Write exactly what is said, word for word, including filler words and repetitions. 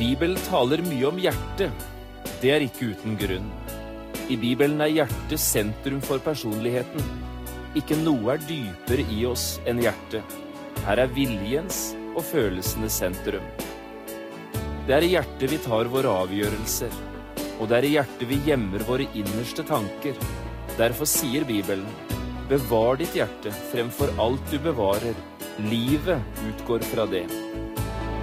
Bibelen taler mye om hjertet. Det er ikke uten grunn. I Bibelen er hjertet sentrum for personligheten. Ikke noe er dypere i oss enn hjertet. Her er viljens og følelsenes sentrum. Det er i hjertet vi tar våre avgjørelser, og det er i hjertet vi gjemmer våre innerste tanker. Derfor sier Bibelen, bevar ditt hjerte fremfor alt du bevarer. Livet utgår fra det.